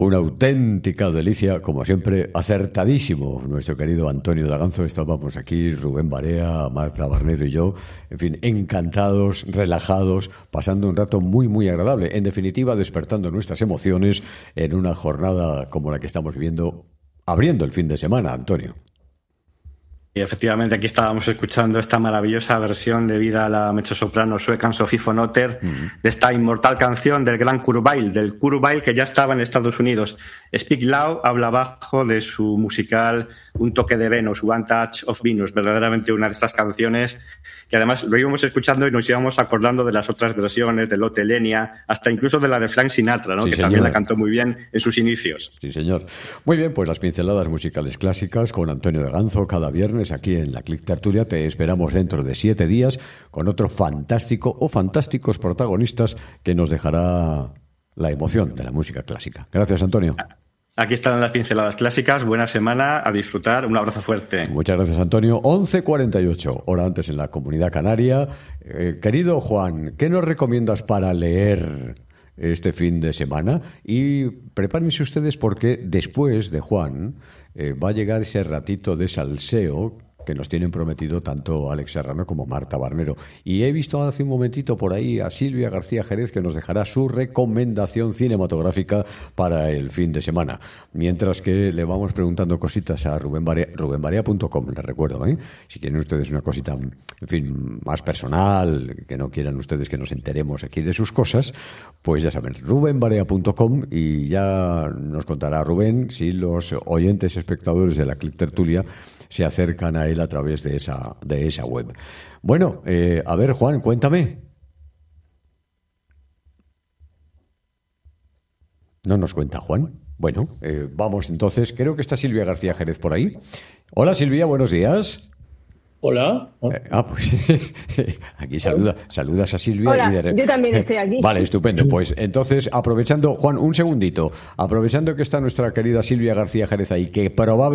Una auténtica delicia, como siempre, acertadísimo. Nuestro querido Antonio Daganzo, estábamos aquí, Rubén Barea, Marta Barnero y yo, en fin, encantados, relajados, pasando un rato muy, muy agradable. En definitiva, despertando nuestras emociones en una jornada como la que estamos viviendo, abriendo el fin de semana, Antonio. Y efectivamente aquí estábamos escuchando esta maravillosa versión de vida a la mezzosoprano sueca Sofie von Otter, de esta inmortal canción del gran Kurt Weill, del Kurt Weill que ya estaba en Estados Unidos. Speak Loud habla abajo de su musical Un toque de Venus, One Touch of Venus, verdaderamente una de estas canciones que además lo íbamos escuchando y nos íbamos acordando de las otras versiones, de Lotte Lenya, hasta incluso de la de Frank Sinatra, ¿no? Sí, que señor. también la cantó muy bien en sus inicios. Sí, señor. Muy bien, pues las pinceladas musicales clásicas con Antonio Daganzo cada viernes aquí en la Click Tertulia. Te esperamos dentro de 7 días con otro fantástico o fantásticos protagonistas que nos dejará la emoción de la música clásica. Gracias, Antonio. Aquí están las pinceladas clásicas. Buena semana, a disfrutar. Un abrazo fuerte. Muchas gracias, Antonio. 11:48, hora antes en la Comunidad Canaria. Querido Juan, ¿qué nos recomiendas para leer este fin de semana? Y prepárense ustedes porque después de Juan va a llegar ese ratito de salseo que nos tienen prometido tanto Alex Serrano como Marta Barnero. Y he visto hace un momentito por ahí a Silvia García Jerez que nos dejará su recomendación cinematográfica para el fin de semana. Mientras que le vamos preguntando cositas a Rubén Barea, rubenbarea.com, les recuerdo, ¿eh? Si quieren ustedes una cosita, en fin, más personal, que no quieran ustedes que nos enteremos aquí de sus cosas, pues ya saben, rubenbarea.com, y ya nos contará Rubén si los oyentes espectadores de la Click Tertulia se acercan a él a través de esa web. Bueno, a ver, Juan, cuéntame. ¿No nos cuenta Juan? Bueno, vamos entonces. Creo que está Silvia García Jerez por ahí. Hola, Silvia, buenos días. Hola. Pues aquí saludas a Silvia. Hola, yo también estoy aquí. Vale, estupendo. Pues entonces, aprovechando, Juan, un segundito, aprovechando que está nuestra querida Silvia García Jerez ahí, que probablemente